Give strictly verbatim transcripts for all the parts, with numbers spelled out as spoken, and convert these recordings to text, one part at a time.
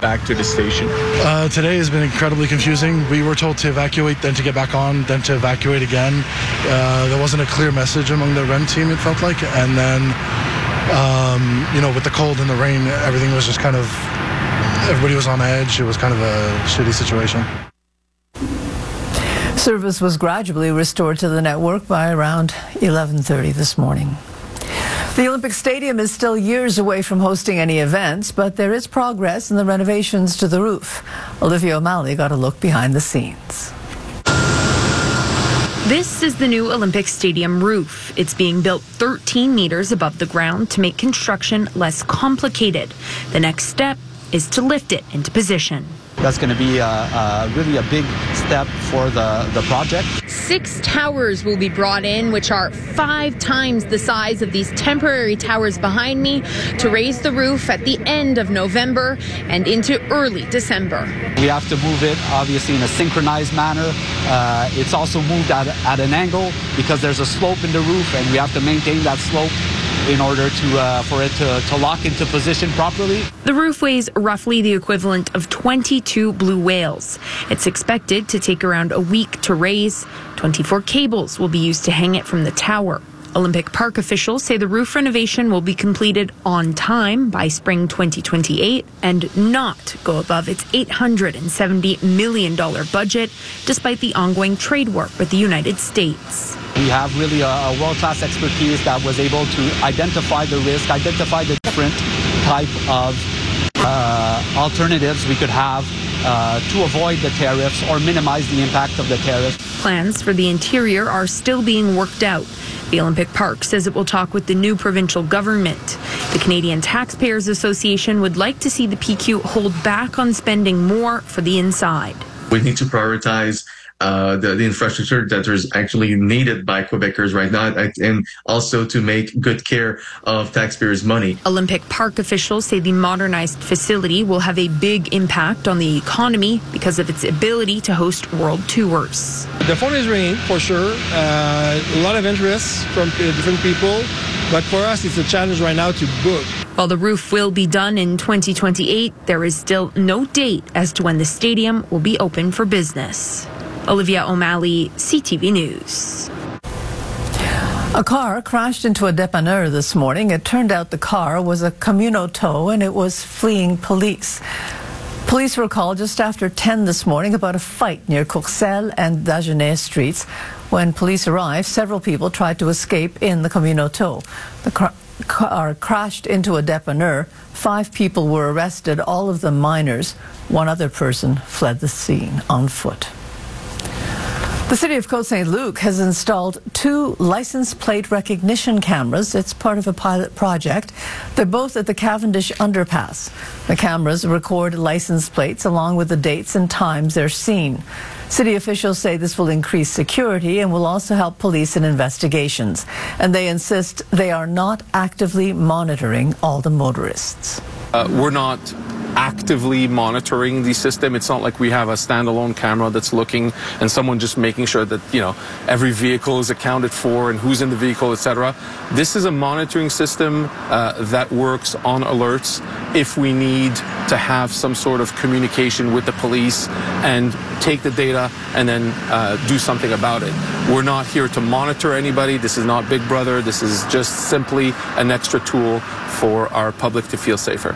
back to the station? Uh, today has been incredibly confusing. We were told to evacuate, then to get back on, then to evacuate again. Uh, there wasn't a clear message among the R E M team, it felt like. And then, um, you know, with the cold and the rain, everything was just kind of, everybody was on edge. It was kind of a shitty situation. Service was gradually restored to the network by around eleven thirty this morning. The Olympic Stadium is still years away from hosting any events, but there is progress in the renovations to the roof. Olivia O'Malley got a look behind the scenes. This is the new Olympic Stadium roof. It's being built thirteen meters above the ground to make construction less complicated. The next step is to lift it into position. That's going to be a, a, really a big step for the, the project. Six towers will be brought in, which are five times the size of these temporary towers behind me, to raise the roof at the end of November and into early December. We have to move it, obviously, in a synchronized manner. Uh, it's also moved at, at an angle because there's a slope in the roof, and we have to maintain that slope in order to uh, for it to, to lock into position properly. The roof weighs roughly the equivalent of twenty-two blue whales. It's expected to take around a week to raise. twenty-four cables will be used to hang it from the tower. Olympic Park officials say the roof renovation will be completed on time by spring twenty twenty-eight and not go above its eight hundred seventy million dollars budget, despite the ongoing trade war with the United States. We have really a, a world-class expertise that was able to identify the risk, identify the different type of uh, alternatives we could have uh, to avoid the tariffs or minimize the impact of the tariffs. Plans for the interior are still being worked out. The Olympic Park says it will talk with the new provincial government. The Canadian Taxpayers Association would like to see the P Q hold back on spending more for the inside. We need to prioritize Uh, the, the infrastructure that is actually needed by Quebecers right now, and also to make good care of taxpayers' money. Olympic Park officials say the modernized facility will have a big impact on the economy because of its ability to host world tours. The phone is ringing for sure. Uh, a lot of interest from different people, but for us it's a challenge right now to book. While the roof will be done in twenty twenty-eight, there is still no date as to when the stadium will be open for business. Olivia O'Malley, C T V News. A car crashed into a dépanneur this morning. It turned out the car was a Communoto and it was fleeing police. Police were called just after ten this morning about a fight near Courcelles and Dagenais streets. When police arrived, several people tried to escape in the Communoto. The car car crashed into a dépanneur. Five people were arrested, all of them minors. One other person fled the scene on foot. The city of Côte Saint-Luc has installed two license plate recognition cameras. It's part of a pilot project. They're both at the Cavendish underpass. The cameras record license plates along with the dates and times they're seen. City officials say this will increase security and will also help police in investigations. And they insist they are not actively monitoring all the motorists. Uh, we're not actively monitoring the system. It's not like we have a standalone camera that's looking and someone just making sure that, you know, every vehicle is accounted for and who's in the vehicle, et cetera. This is a monitoring system uh, that works on alerts if we need to have some sort of communication with the police and take the data and then uh, do something about it. We're not here to monitor anybody. This is not Big Brother. This is just simply an extra tool for our public to feel safer.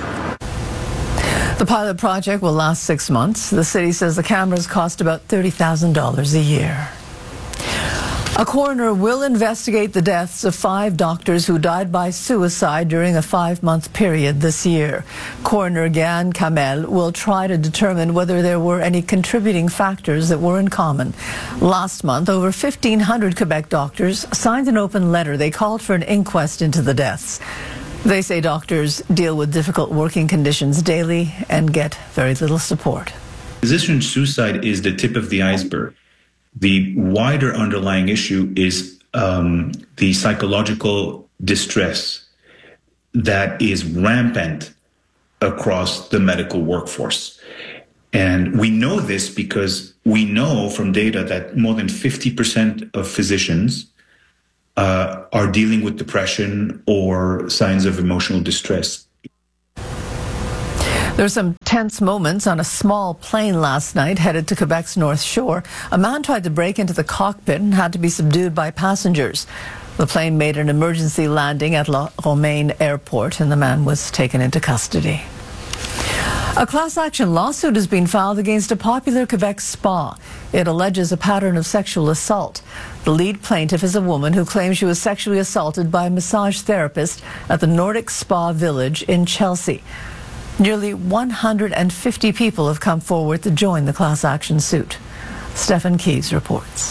The pilot project will last six months. The city says the cameras cost about thirty thousand dollars a year. A coroner will investigate the deaths of five doctors who died by suicide during a five-month period this year. Coroner Gan Kamel will try to determine whether there were any contributing factors that were in common. Last month, over fifteen hundred Quebec doctors signed an open letter. They called for an inquest into the deaths. They say doctors deal with difficult working conditions daily and get very little support. Physician suicide is the tip of the iceberg. The wider underlying issue is um, the psychological distress that is rampant across the medical workforce. And we know this because we know from data that more than fifty percent of physicians Uh, are dealing with depression or signs of emotional distress. There were some tense moments on a small plane last night headed to Quebec's North Shore. A man tried to break into the cockpit and had to be subdued by passengers. The plane made an emergency landing at La Romaine Airport and the man was taken into custody. A class action lawsuit has been filed against a popular Quebec spa. It alleges a pattern of sexual assault. The lead plaintiff is a woman who claims she was sexually assaulted by a massage therapist at the Nordic Spa Village in Chelsea. Nearly one hundred fifty people have come forward to join the class action suit. Stephen Keyes reports.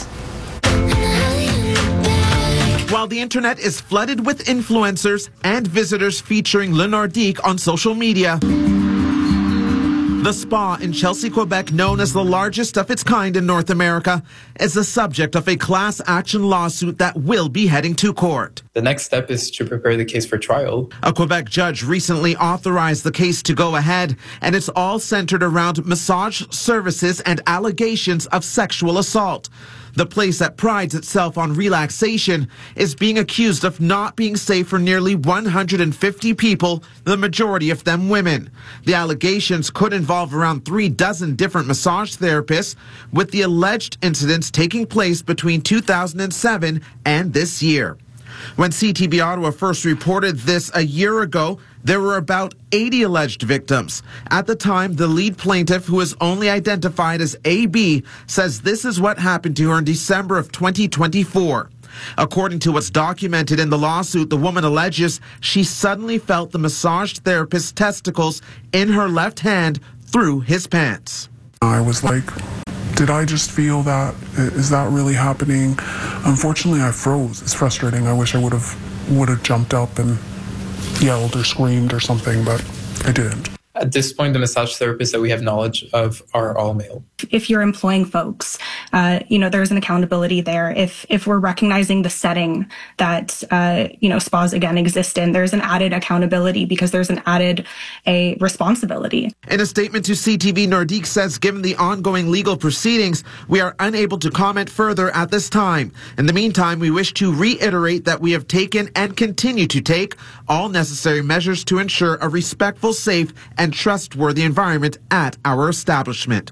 While the internet is flooded with influencers and visitors featuring Le Nordique on social media, the spa in Chelsea, Quebec, known as the largest of its kind in North America, is the subject of a class action lawsuit that will be heading to court. The next step is to prepare the case for trial. A Quebec judge recently authorized the case to go ahead, and it's all centered around massage services and allegations of sexual assault. The place that prides itself on relaxation is being accused of not being safe for nearly one hundred fifty people, the majority of them women. The allegations could involve around three dozen different massage therapists, with the alleged incidents taking place between two thousand seven and this year. When C T V Ottawa first reported this a year ago, there were about eighty alleged victims. At the time, the lead plaintiff, who is only identified as A B, says this is what happened to her in December of twenty twenty-four. According to what's documented in the lawsuit, the woman alleges she suddenly felt the massage therapist's testicles in her left hand through his pants. I was like, did I just feel that? Is that really happening? Unfortunately, I froze. It's frustrating. I wish I would have would have jumped up and yelled or screamed or something, but I didn't. At this point, the massage therapists that we have knowledge of are all male. If you're employing folks, uh, you know, there's an accountability there. If if we're recognizing the setting that, uh, you know, spas again exist in, there's an added accountability because there's an added a responsibility. In a statement to C T V, Nordique says, given the ongoing legal proceedings, we are unable to comment further at this time. In the meantime, we wish to reiterate that we have taken and continue to take all necessary measures to ensure a respectful, safe, and trustworthy environment at our establishment.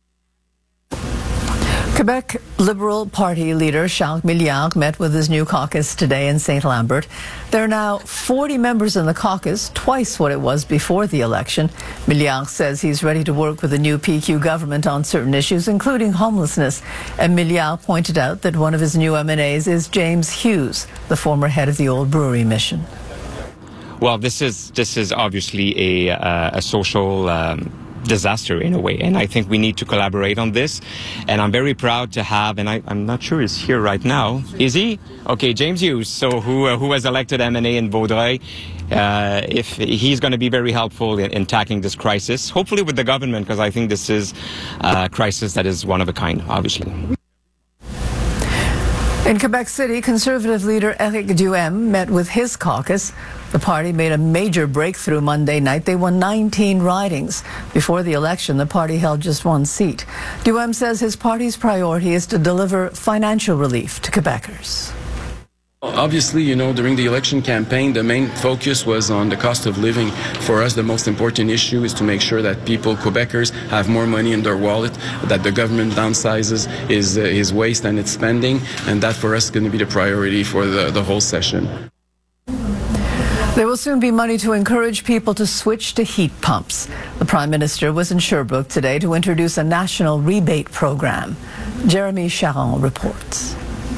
Quebec Liberal Party leader Charles Milliard met with his new caucus today in Saint Lambert. There are now forty members in the caucus, twice what it was before the election. Milliard says he's ready to work with the new P Q government on certain issues, including homelessness. And Milliard pointed out that one of his new M and As is James Hughes, the former head of the Old Brewery Mission. Well, this is this is obviously a uh, a social um, disaster in a way, and I think we need to collaborate on this. And I'm very proud to have, and I, I'm not sure he's here right now. Is he? Okay, James Hughes, so who uh, who was elected M and A in Vaudreuil. Uh, if he's going to be very helpful in, in tackling this crisis, hopefully with the government, because I think this is a crisis that is one of a kind, obviously. In Quebec City, Conservative leader Éric Duhem met with his caucus. The party made a major breakthrough Monday night. They won nineteen ridings. Before the election, the party held just one seat. Duhem says his party's priority is to deliver financial relief to Quebecers. Obviously, you know, during the election campaign, the main focus was on the cost of living. For us, the most important issue is to make sure that people, Quebecers, have more money in their wallet, that the government downsizes his, uh, his waste and its spending, and that for us is going to be the priority for the, the whole session. There will soon be money to encourage people to switch to heat pumps. The Prime Minister was in Sherbrooke today to introduce a national rebate program. Jeremy Charon reports.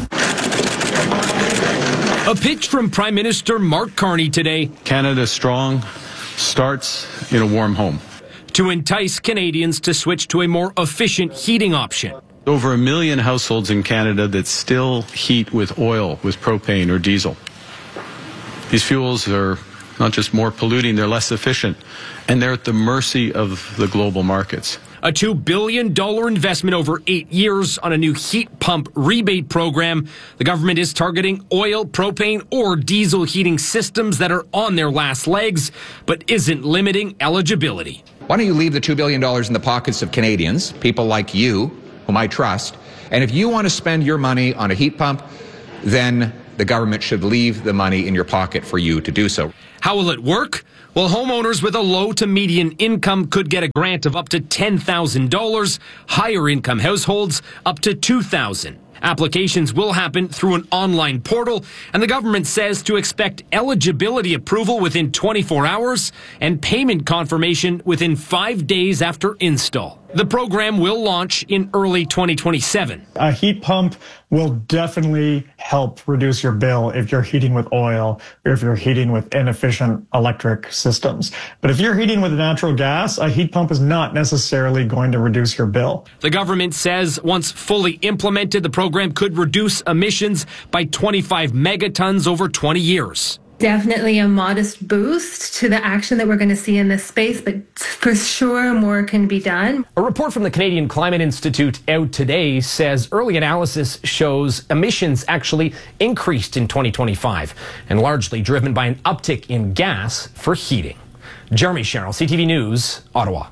A pitch from Prime Minister Mark Carney today. Canada Strong starts in a warm home. To entice Canadians to switch to a more efficient heating option. Over a million households in Canada that still heat with oil, with propane or diesel. These fuels are not just more polluting, they're less efficient, and they're at the mercy of the global markets. A two billion dollars investment over eight years on a new heat pump rebate program. The government is targeting oil, propane, or diesel heating systems that are on their last legs, but isn't limiting eligibility. Why don't you leave the two billion dollars in the pockets of Canadians, people like you, whom I trust, and if you want to spend your money on a heat pump, then the government should leave the money in your pocket for you to do so. How will it work? Well, homeowners with a low to median income could get a grant of up to ten thousand dollars. Higher income households up to two thousand dollars. Applications will happen through an online portal, and the government says to expect eligibility approval within twenty-four hours and payment confirmation within five days after install. The program will launch in early twenty twenty-seven. A heat pump will definitely help reduce your bill if you're heating with oil or if you're heating with inefficient electric systems. But if you're heating with natural gas, a heat pump is not necessarily going to reduce your bill. The government says once fully implemented, the program could reduce emissions by twenty-five megatons over twenty years. Definitely a modest boost to the action that we're going to see in this space, but for sure more can be done. A report from the Canadian Climate Institute out today says early analysis shows emissions actually increased in twenty twenty-five and largely driven by an uptick in gas for heating. Jeremy Sherrill, C T V News, Ottawa.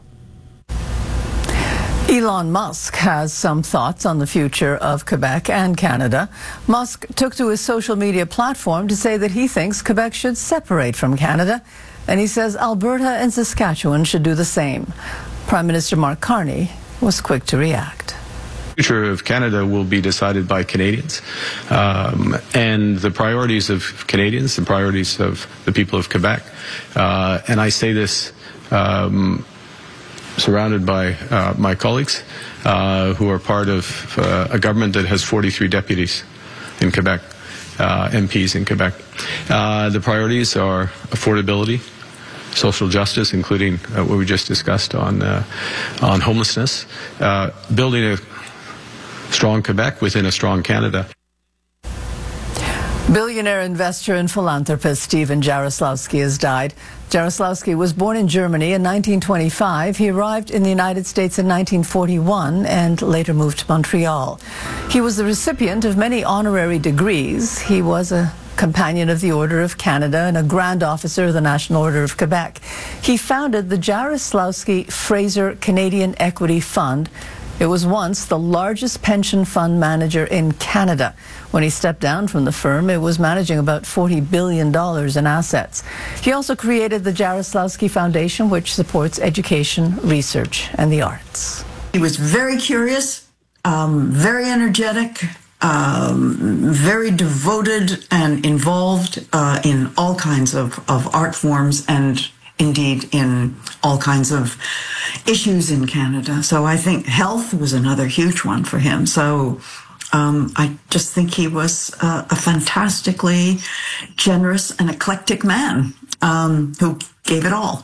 Elon Musk has some thoughts on the future of Quebec and Canada. Musk took to his social media platform to say that he thinks Quebec should separate from Canada, and he says Alberta and Saskatchewan should do the same. Prime Minister Mark Carney was quick to react. The future of Canada will be decided by Canadians, um, and the priorities of Canadians, the priorities of the people of Quebec. Uh, and I say this um, surrounded by uh, my colleagues uh, who are part of uh, a government that has forty-three deputies in Quebec, uh, M Ps in Quebec. Uh, the priorities are affordability, social justice, including uh, what we just discussed on uh, on homelessness, uh, building a strong Quebec within a strong Canada. Billionaire investor and philanthropist Stephen Jaroslawski has died. Jaroslawski was born in Germany in nineteen twenty-five. He arrived in the United States in nineteen forty-one and later moved to Montreal. He was the recipient of many honorary degrees. He was a Companion of the Order of Canada and a Grand Officer of the National Order of Quebec. He founded the Jaroslawski Fraser Canadian Equity Fund. It was once the largest pension fund manager in Canada. When he stepped down from the firm, it was managing about forty billion dollars in assets. He also created the Jaroslawski Foundation, which supports education, research, and the arts. He was very curious, um, very energetic, um, very devoted and involved uh, in all kinds of, of art forms and indeed in all kinds of issues in Canada. So I think health was another huge one for him. So um, I just think he was uh, a fantastically generous and eclectic man um, who gave it all.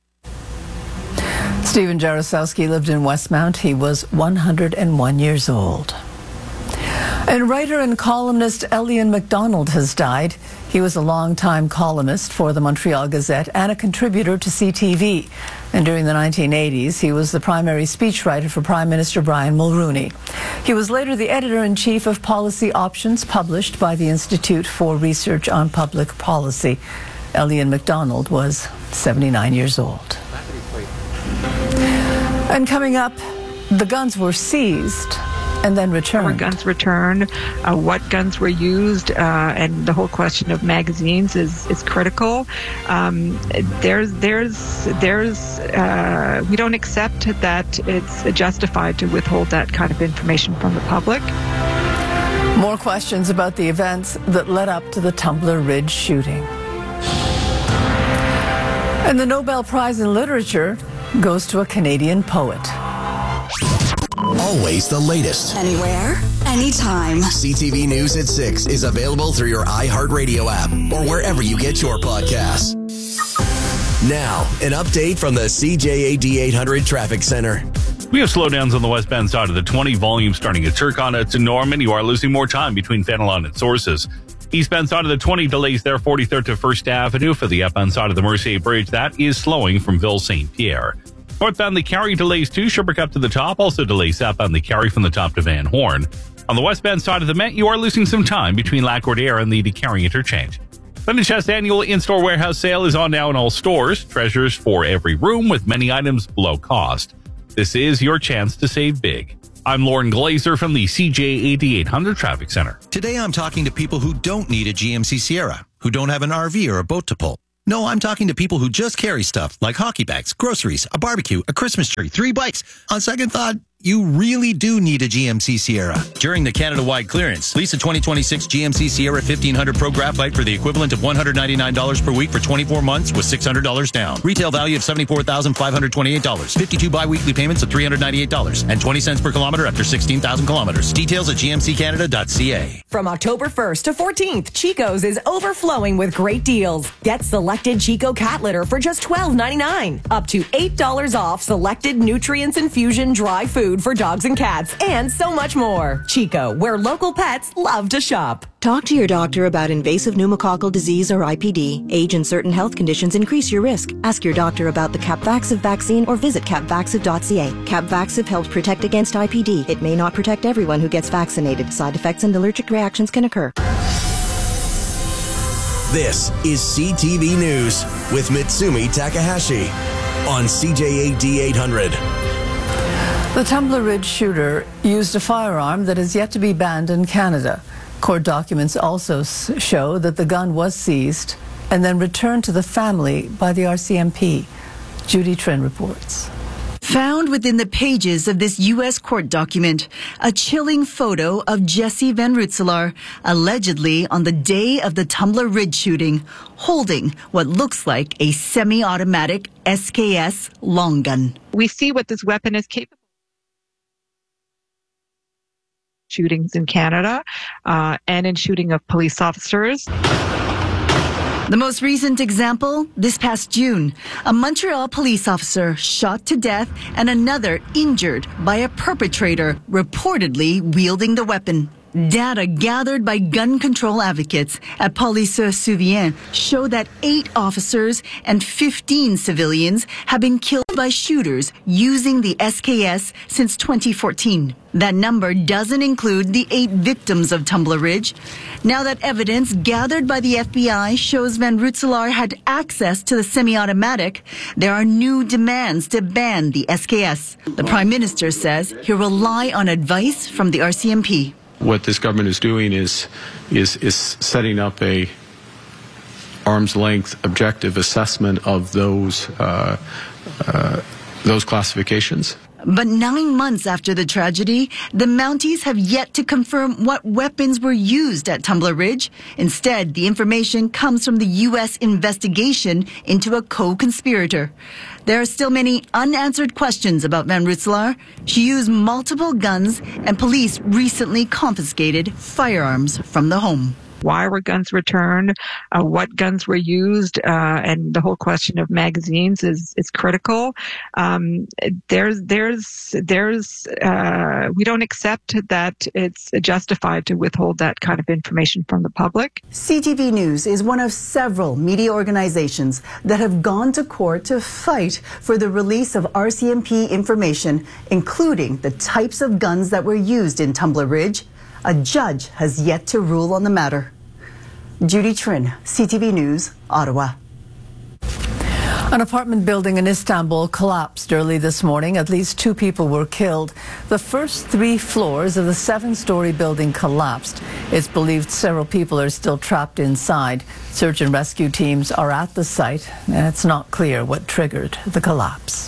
Stephen Jaroslawski lived in Westmount. He was one hundred one years old. And writer and columnist Elian MacDonald has died. He was a longtime columnist for the Montreal Gazette and a contributor to C T V. And during the nineteen eighties, he was the primary speechwriter for Prime Minister Brian Mulroney. He was later the editor-in-chief of Policy Options, published by the Institute for Research on Public Policy. Elian MacDonald was seventy-nine years old. And coming up, the guns were seized and then returned. Were guns returned? Uh, what guns were used? Uh, and the whole question of magazines is is critical. Um, there's there's there's uh, we don't accept that it's justified to withhold that kind of information from the public. More questions about the events that led up to the Tumbler Ridge shooting. And the Nobel Prize in Literature goes to a Canadian poet. Always the latest. Anywhere, anytime. C T V News at six is available through your iHeartRadio app or wherever you get your podcasts. Now, an update from the C J A D eight hundred Traffic Center. We have slowdowns on the westbound side of the twenty, volume starting at Turkana to Norman. You are losing more time between Fenelon and Sources. Eastbound side of the twenty, delays there, forty-third to First Avenue. For the upbound side of the Mercier Bridge, that is slowing from Ville Saint Pierre. Northbound the Carry delays too, Sherbrooke up to the top. Also delays southbound the Carry from the top to Van Horn. On the westbound side of the Met, you are losing some time between Lacordaire and the DeCarry interchange. Then the Chest annual in-store warehouse sale is on now in all stores. Treasures for every room with many items below cost. This is your chance to save big. I'm Lauren Glazer from the C J A D eight hundred Traffic Center. Today I'm talking to people who don't need a G M C Sierra, who don't have an R V or a boat to pull. No, I'm talking to people who just carry stuff like hockey bags, groceries, a barbecue, a Christmas tree, three bikes. On second thought, you really do need a G M C Sierra. During the Canada-wide clearance, lease a twenty twenty-six G M C Sierra fifteen hundred Pro Graphite for the equivalent of one hundred ninety-nine dollars per week for twenty-four months with six hundred dollars down. Retail value of seventy-four thousand five hundred twenty-eight dollars. fifty-two bi-weekly payments of three hundred ninety-eight dollars and twenty cents per kilometer after sixteen thousand kilometers. Details at g m c canada dot c a. From October first to fourteenth, Chico's is overflowing with great deals. Get selected Chico cat litter for just twelve ninety-nine. Up to eight dollars off selected nutrients infusion dry food for dogs and cats, and so much more. Chico, where local pets love to shop. Talk to your doctor about invasive pneumococcal disease or I P D. Age and certain health conditions increase your risk. Ask your doctor about the Capvaxive vaccine or visit capvaxive dot c a. Capvaxive helps protect against I P D. It may not protect everyone who gets vaccinated. Side effects and allergic reactions can occur. This is C T V News with Mitsumi Takahashi on C J A D eight hundred. The Tumbler Ridge shooter used a firearm that is yet to be banned in Canada. Court documents also show that the gun was seized and then returned to the family by the R C M P. Judy Trin reports. Found within the pages of this U S court document, a chilling photo of Jesse Van Rutselaar, allegedly on the day of the Tumbler Ridge shooting, holding what looks like a semi-automatic S K S long gun. We see what this weapon is capable of. Shootings in Canada uh, and in shooting of police officers. The most recent example, this past June, a Montreal police officer shot to death and another injured by a perpetrator reportedly wielding the weapon. Data gathered by gun control advocates at Police Souvien show that eight officers and fifteen civilians have been killed by shooters using the S K S since twenty fourteen. That number doesn't include the eight victims of Tumbler Ridge. Now that evidence gathered by the F B I shows Van Rutselaar had access to the semi-automatic, there are new demands to ban the S K S. The Prime Minister says he'll rely on advice from the R C M P. What this government is doing is is is setting up a arm's length objective assessment of those uh, uh, those classifications. But nine months after the tragedy, the Mounties have yet to confirm what weapons were used at Tumbler Ridge. Instead, the information comes from the U S investigation into a co-conspirator. There are still many unanswered questions about Van Rutselaar. She used multiple guns, and police recently confiscated firearms from the home. Why were guns returned? Uh, what guns were used? Uh, and the whole question of magazines is is critical. Um, there's there's there's uh, we don't accept that it's justified to withhold that kind of information from the public. C T V News is one of several media organizations that have gone to court to fight for the release of R C M P information, including the types of guns that were used in Tumbler Ridge. A judge has yet to rule on the matter. Judy Trin, C T V News, Ottawa. An apartment building in Istanbul collapsed early this morning. At least two people were killed. The first three floors of the seven-story building collapsed. It's believed several people are still trapped inside. Search and rescue teams are at the site, and it's not clear what triggered the collapse.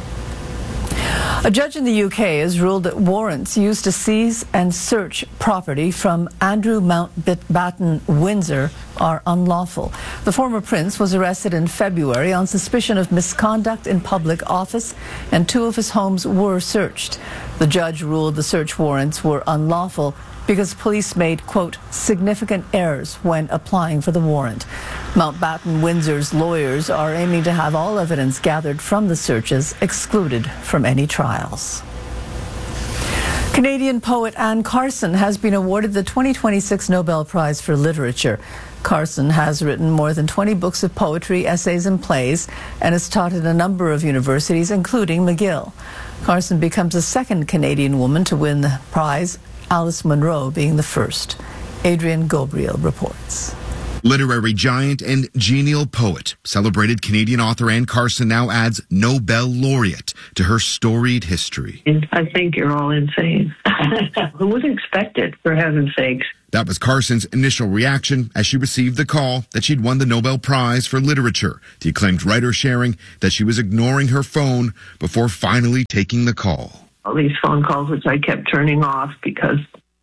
A judge in the U K has ruled that warrants used to seize and search property from Andrew Mountbatten Windsor are unlawful. The former prince was arrested in February on suspicion of misconduct in public office, and two of his homes were searched. The judge ruled the search warrants were unlawful because police made, quote, significant errors when applying for the warrant. Mountbatten Windsor's lawyers are aiming to have all evidence gathered from the searches excluded from any trials. Canadian poet Anne Carson has been awarded the twenty twenty-six Nobel Prize for Literature. Carson has written more than twenty books of poetry, essays, and plays, and has taught at a number of universities, including McGill. Carson becomes the second Canadian woman to win the prize, Alice Munro being the first. Adrian Gobriel reports. Literary giant and genial poet, celebrated Canadian author Anne Carson now adds Nobel laureate to her storied history. I think you're all insane. Who would expect it, for heaven's sakes? That was Carson's initial reaction as she received the call that she'd won the Nobel Prize for Literature, the acclaimed writer sharing that she was ignoring her phone before finally taking the call. All these phone calls, which I kept turning off because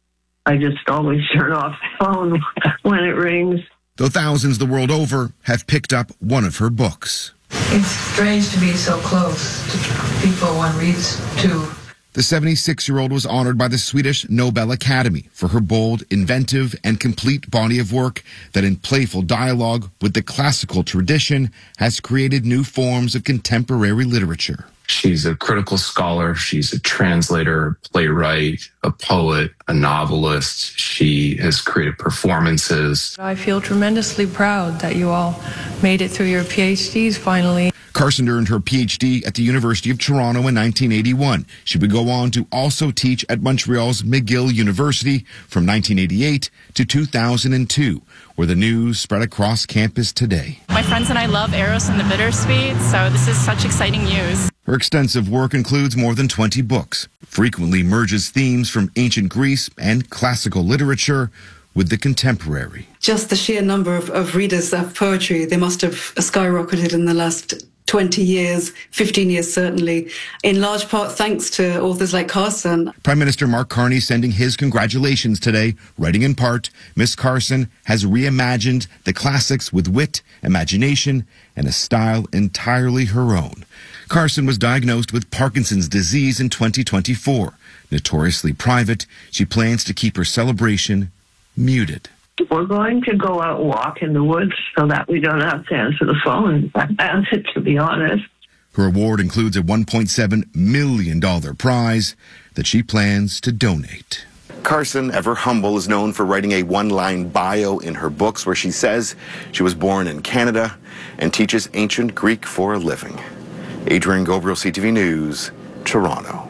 I just always turn off the phone when it rings. Though thousands the world over have picked up one of her books. It's strange to be so close to people one reads to. The seventy-six-year-old was honored by the Swedish Nobel Academy for her bold, inventive, and complete body of work that in playful dialogue with the classical tradition has created new forms of contemporary literature. She's a critical scholar. She's a translator, a playwright, a poet, a novelist. She has created performances. I feel tremendously proud that you all made it through your PhDs finally. Carson earned her P H D at the University of Toronto in nineteen eighty-one. She would go on to also teach at Montreal's McGill University from nineteen eighty-eight to two thousand two, where the news spread across campus today. My friends and I love Eros and the Bittersweet, so this is such exciting news. Her extensive work includes more than twenty books, frequently merges themes from ancient Greece and classical literature with the contemporary. Just the sheer number of, of readers of poetry, they must have skyrocketed in the last twenty years, fifteen years certainly, in large part thanks to authors like Carson. Prime Minister Mark Carney sending his congratulations today, writing in part, Miss Carson has reimagined the classics with wit, imagination, and a style entirely her own. Carson was diagnosed with Parkinson's disease in twenty twenty-four. Notoriously private, she plans to keep her celebration muted. We're going to go out and walk in the woods so that we don't have to answer the phone, answer, to be honest. Her award includes a one point seven million dollars prize that she plans to donate. Carson, ever humble, is known for writing a one-line bio in her books where she says she was born in Canada and teaches ancient Greek for a living. Adrian Gobriel, C T V News, Toronto.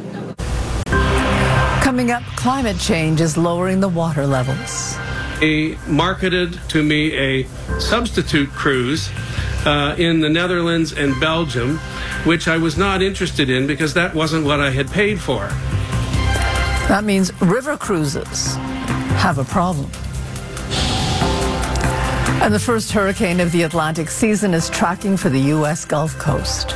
Coming up, climate change is lowering the water levels. They marketed to me a substitute cruise uh, in the Netherlands and Belgium, which I was not interested in because that wasn't what I had paid for. That means river cruises have a problem. And the first hurricane of the Atlantic season is tracking for the U S Gulf Coast.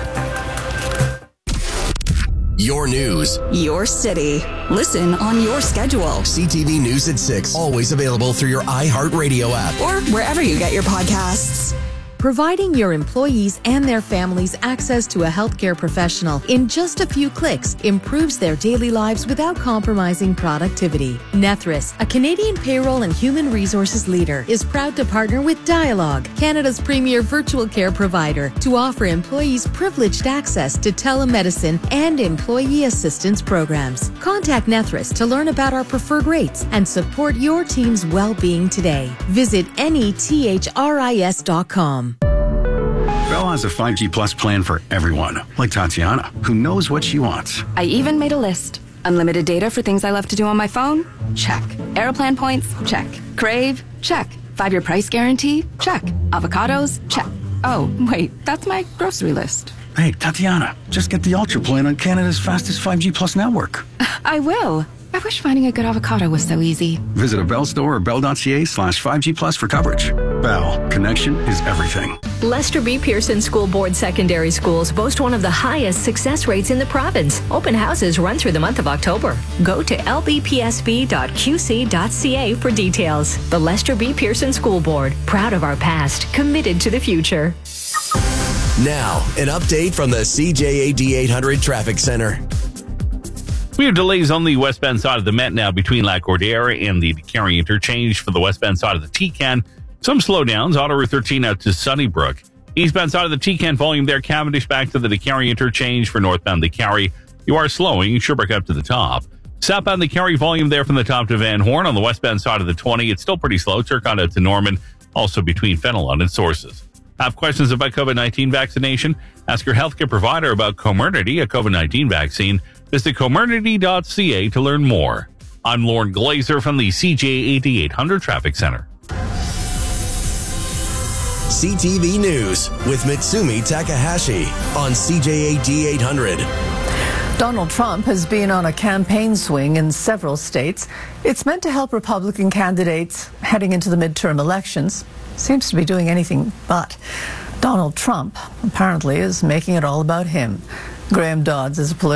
Your news. Your city. Listen on your schedule. C T V News at six. Always available through your iHeartRadio app. Or wherever you get your podcasts. Providing your employees and their families access to a healthcare professional in just a few clicks improves their daily lives without compromising productivity. Nethris, a Canadian payroll and human resources leader, is proud to partner with Dialogue, Canada's premier virtual care provider, to offer employees privileged access to telemedicine and employee assistance programs. Contact Nethris to learn about our preferred rates and support your team's well-being today. Visit nethris dot com. Bell has a five G Plus plan for everyone, like Tatiana, who knows what she wants. I even made a list. Unlimited data for things I love to do on my phone? Check. Aeroplan points? Check. Crave? Check. Five-year price guarantee? Check. Avocados? Check. Oh, wait, that's my grocery list. Hey, Tatiana, just get the Ultra plan on Canada's fastest five G Plus network. I will. I wish finding a good avocado was so easy. Visit a Bell store or bell.ca slash 5G Plus for coverage. Bell, connection is everything. Lester B. Pearson School Board secondary schools boast one of the highest success rates in the province. Open houses run through the month of October. Go to l b p s b dot q c dot c a for details. The Lester B. Pearson School Board, proud of our past, committed to the future. Now, an update from the C J A D eight hundred Traffic Center. We have delays on the westbound side of the Met now between Lac-Cordaire and the Carrie interchange for the westbound side of the T-Can. Some slowdowns, Auto Route thirteen out to Sunnybrook. Eastbound side of the T-Can volume there, Cavendish back to the DeCarry interchange for northbound DeCarry. You are slowing, Sherbrooke up to the top. Southbound DeCarry volume there from the top to Van Horn. On the westbound side of the twenty, it's still pretty slow. Turcotte out to Norman, also between Fenelon and Sources. Have questions about COVID nineteen vaccination? Ask your healthcare provider about Comirnaty, a COVID nineteen vaccine. Visit comirnaty dot c a to learn more. I'm Lauren Glazer from the C J A D eight hundred Traffic Center. C T V News with Mitsumi Takahashi on C J A D eight hundred. Donald Trump has been on a campaign swing in several states. It's meant to help Republican candidates heading into the midterm elections. Seems to be doing anything but. Donald Trump apparently is making it all about him. Graham Dodds is a political